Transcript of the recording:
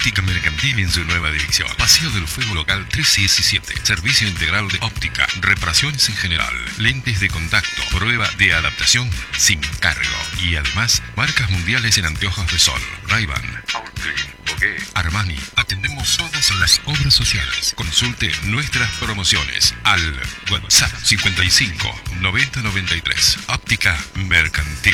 Óptica Mercantil en su nueva dirección. Paseo del Fuego Local 317. Servicio integral de óptica, reparaciones en general, lentes de contacto, prueba de adaptación sin cargo. Y además, marcas mundiales en anteojos de sol. Ray-Ban, Bouquet, Armani. Atendemos todas las obras sociales. Consulte nuestras promociones al WhatsApp 55 90 93. Óptica Mercantil.